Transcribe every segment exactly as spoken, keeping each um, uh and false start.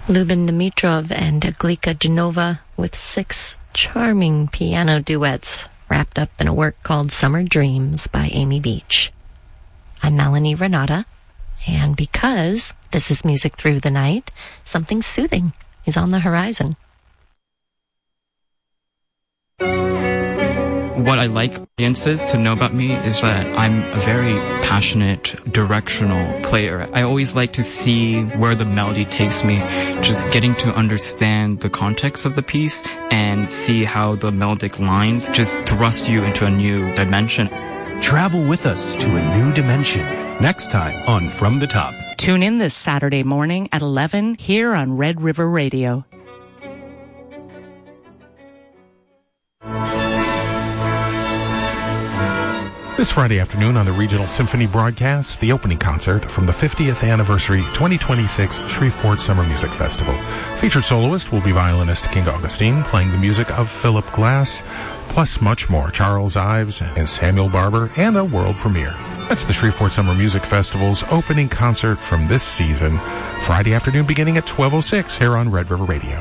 Lubin Dimitrov and Glika Genova with six charming piano duets wrapped up in a work called Summer Dreams by Amy Beach. I'm Melanie Renata, and because this is Music Through the Night, something soothing is on the horizon. What I like audiences to know about me is that I'm a very passionate, directional player. I always like to see where the melody takes me, just getting to understand the context of the piece and see how the melodic lines just thrust you into a new dimension. Travel with us to a new dimension. Next time on From the Top. Tune in this Saturday morning at eleven here on Red River Radio. This Friday afternoon on the Regional Symphony broadcast, the opening concert from the fiftieth anniversary twenty twenty-six Shreveport Summer Music Festival. Featured soloist will be violinist King Augustine, playing the music of Philip Glass, plus much more. Charles Ives and Samuel Barber, and a world premiere. That's the Shreveport Summer Music Festival's opening concert from this season, Friday afternoon beginning at twelve oh six here on Red River Radio.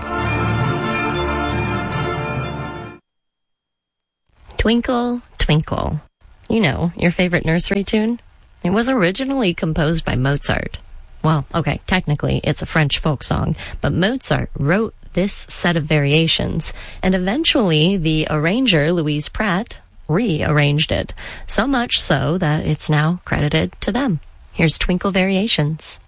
Twinkle, Twinkle. You know, your favorite nursery tune? It was originally composed by Mozart. Well, okay, technically it's a French folk song, but Mozart wrote this set of variations, and eventually the arranger, Louise Pratt, rearranged it, so much so that it's now credited to them. Here's Twinkle Variations.